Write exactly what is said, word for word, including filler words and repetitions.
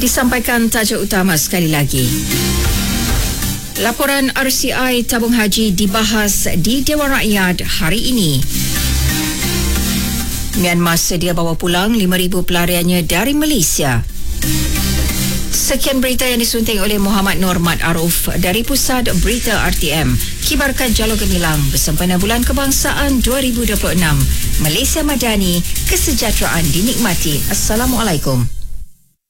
Disampaikan tajuk utama sekali lagi. Laporan R C I tabung haji dibahas di Dewan Rakyat hari ini. Myanmar sedia bawa pulang lima ribu pelariannya dari Malaysia. Sekian berita yang disunting oleh Muhammad Nur Mat Aruf dari Pusat Berita R T M. Kibarkan Jalur Gemilang bersempena Bulan Kebangsaan dua ribu dua puluh enam. Malaysia Madani, kesejahteraan dinikmati. Assalamualaikum.